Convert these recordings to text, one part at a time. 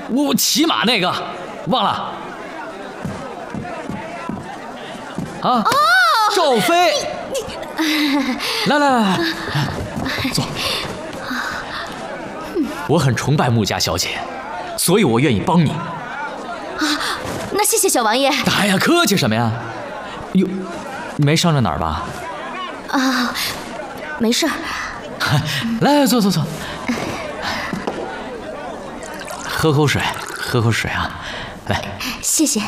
我骑马那个忘了啊。哦，赵飞，来，坐。我很崇拜穆家小姐，所以我愿意帮你。 啊，那谢谢小王爷。 哎呀，客气什么呀？哟，没伤着哪儿吧？ 啊，没事。 来，坐。喝口水啊！来， 谢谢。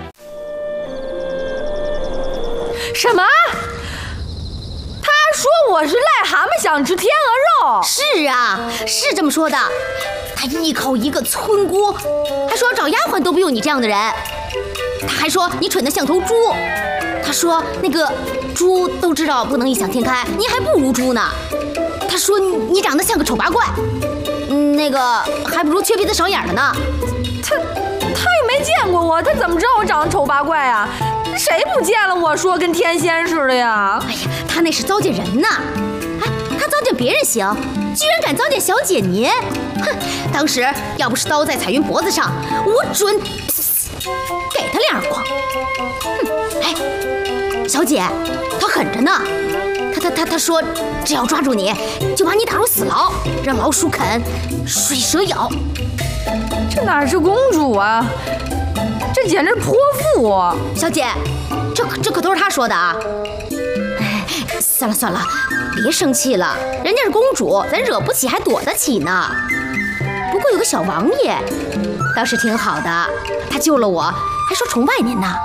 什么？他说我是癞蛤蟆想吃天鹅肉。 是啊，是这么说的。他依靠一个村姑，还说找丫鬟都不用你这样的人。他还说你蠢得像头猪。他说那个猪都知道不能异想天开，你还不如猪呢。他说你长得像个丑八怪，那个还不如缺鼻子少眼的呢。 他也没见过我，他怎么知道我长得丑八怪啊？谁不见了我说跟天仙似的呀？ 哎呀，他那是糟践人呢。哎，他糟践别人行，居然敢糟践小姐您！哼，当时要不是刀在彩云脖子上，我准给他2耳光。哼，哎，小姐，他狠着呢。他说只要抓住你，就把你打入死牢，让老鼠啃，水蛇咬。 这哪是公主啊，这简直泼妇！ 小姐，这可都是他说的啊。哎，算了，别生气了，人家是公主，咱惹不起还躲得起呢。不过有个小王爷倒是挺好的，他救了我，还说崇拜您呢。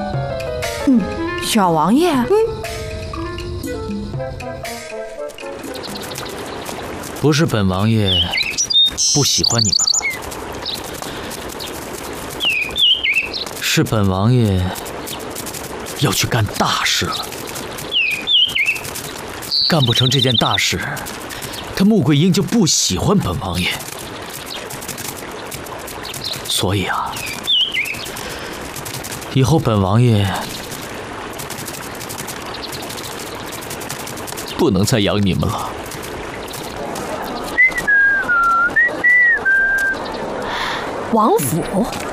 小王爷， 不是本王爷不喜欢你们了，是本王爷要去干大事了。干不成这件大事，他穆桂英就不喜欢本王爷。所以啊，以后本王爷不能再养你们了。 王府。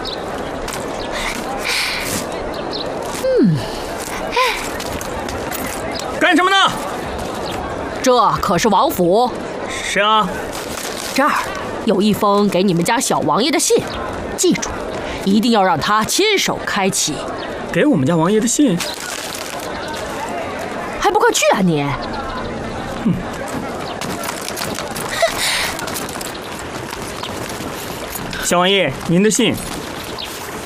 干什么呢？ 这可是王府。 是啊。 这儿有一封给你们家小王爷的信，记住，一定要让他亲手开启。 给我们家王爷的信？ 还不快去啊你！ 小王爷，您的信。